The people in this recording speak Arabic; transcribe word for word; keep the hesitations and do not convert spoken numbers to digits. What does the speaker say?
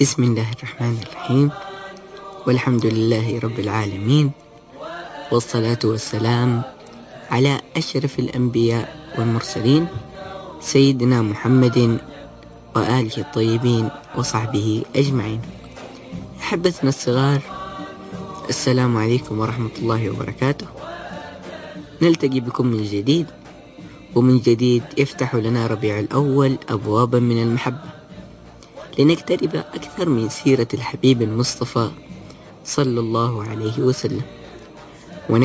بسم الله الرحمن الرحيم، والحمد لله رب العالمين، والصلاة والسلام على أشرف الأنبياء والمرسلين سيدنا محمد وآله الطيبين وصحبه أجمعين. أحبتنا الصغار، السلام عليكم ورحمة الله وبركاته. نلتقي بكم من جديد، ومن جديد يفتح لنا ربيع الأول أبوابا من المحبة لنقترب أكثر من سيرة الحبيب المصطفى صلى الله عليه وسلم.